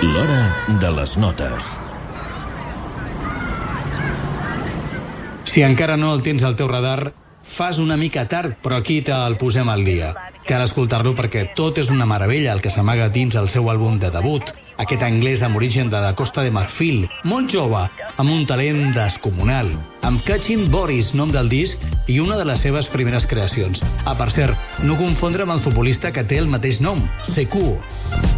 L'hora de les notes. Si encara no el tens al teu radar, fas una mica tard, però aquí te'l posem al dia. Cal escoltar-lo perquè tot és una meravella el que s'amaga dins el seu àlbum de debut, aquest anglès amb origen de la Costa de Marfil, molt jove, amb un talent descomunal, amb Catching Boris, nom del disc, i una de les seves primeres creacions. Per cert, no confondre amb el futbolista que té el mateix nom, Sekou.